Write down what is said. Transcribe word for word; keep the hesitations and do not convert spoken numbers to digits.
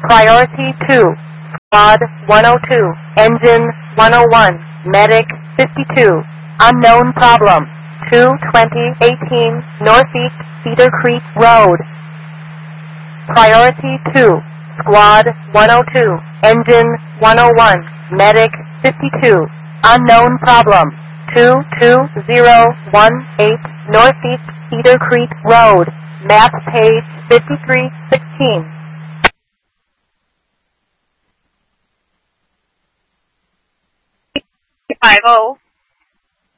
Priority two, Squad one oh two, Engine one oh one, Medic fifty-two, Unknown Problem, two twenty eighteen Northeast Cedar Creek Road. Priority two, Squad one oh two, Engine one oh one, Medic fifty-two, Unknown Problem, two two zero one eight Northeast Cedar Creek Road, map page fifty-three sixteen. five oh.